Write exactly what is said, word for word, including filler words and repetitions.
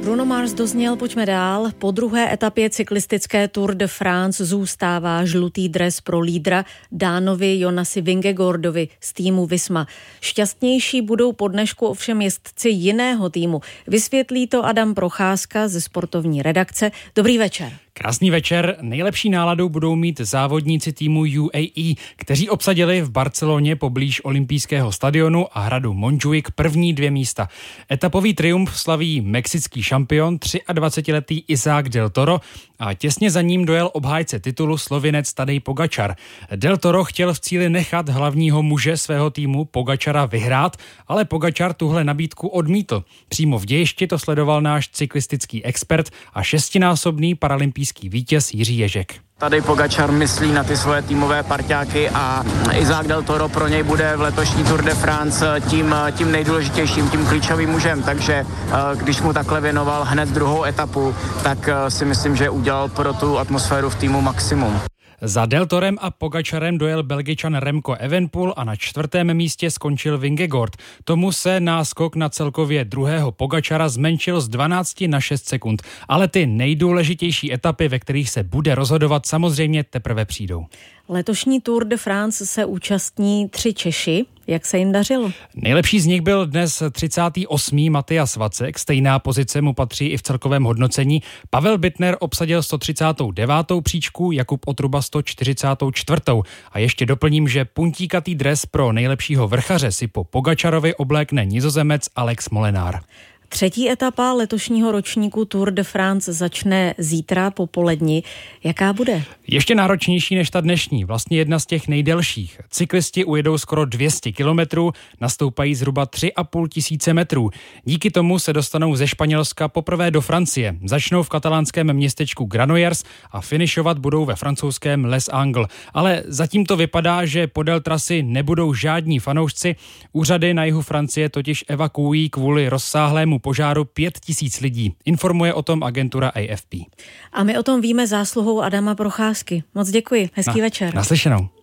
Bruno Mars dozněl, pojďme dál. Po druhé etapě cyklistické Tour de France zůstává žlutý dres pro lídra Dánovi Jonasi Vingegaardovi z týmu Visma. Šťastnější budou po dnešku ovšem jezdci jiného týmu. Vysvětlí to Adam Procházka ze sportovní redakce. Dobrý večer. Krásný večer. Nejlepší náladu budou mít závodníci týmu U A E, kteří obsadili v Barceloně poblíž olympijského stadionu a hradu Montjuic první dvě místa. Etapový triumf slaví mexický šampion dvacetiletý Isaac Del Toro a těsně za ním dojel obhájce titulu Slovinec Tadej Pogačar. Del Toro chtěl v cíli nechat hlavního muže svého týmu Pogačara vyhrát, ale Pogačar tuhle nabídku odmítl. Přímo v dějišti to sledoval náš cyklistický expert a šestinásobný paralympijský vítěz Jiří Ježek. Tadej Pogačar myslí na ty svoje týmové parťáky a Isaac Del Toro pro něj bude v letošní Tour de France tím, tím nejdůležitějším, tím klíčovým mužem, takže když mu takhle věnoval hned druhou etapu, tak si myslím, že udělal pro tu atmosféru v týmu maximum. Za Del Torem a Pogačarem dojel Belgičan Remco Evenepoel a na čtvrtém místě skončil Vingegaard. Tomu se náskok na celkově druhého Pogačara zmenšil z dvanácti na šest sekund. Ale ty nejdůležitější etapy, ve kterých se bude rozhodovat, samozřejmě teprve přijdou. Letošní Tour de France se účastní tři Češi. Jak se jim dařilo? Nejlepší z nich byl dnes třicátý osmý Matyas Vacek. Stejná pozice mu patří i v celkovém hodnocení. Pavel Bittner obsadil sto třicátou devátou příčku, Jakub Otruba sto čtyřicátou čtvrtou A ještě doplním, že puntíkatý dres pro nejlepšího vrchaře si po Pogačarovi oblékne Nizozemec Alex Molenaar. Třetí etapa letošního ročníku Tour de France začne zítra popoledni. Jaká bude? Ještě náročnější než ta dnešní, vlastně jedna z těch nejdelších. Cyklisti ujedou skoro dvě stě kilometrů, nastoupají zhruba tři a půl tisíce metrů. Díky tomu se dostanou ze Španělska poprvé do Francie. Začnou v katalánském městečku Granollers a finišovat budou ve francouzském Les Angles. Ale zatím to vypadá, že podél trasy nebudou žádní fanoušci. Úřady na jihu Francie totiž evakuují kvůli rozsáhlému požáru pět tisíc lidí. Informuje o tom agentura A F P. A my o tom víme zásluhou Adama Procházky. Moc děkuji. Hezký na, večer. Naslyšenou.